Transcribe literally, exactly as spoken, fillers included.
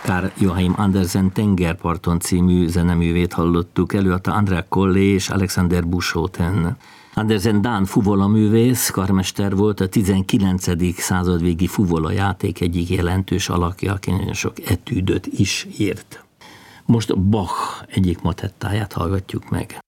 Karl Joachim Andersen Tengerparton című zeneművét hallottuk, előadta André Kollé és Alexander Buschhoten. Andersen dán fuvolaművész, karmester volt, a tizenkilencedik század végi fuvola játék egyik jelentős alakja, aki nagyon sok etűdöt is írt. Most Bach egyik motettáját hallgatjuk meg.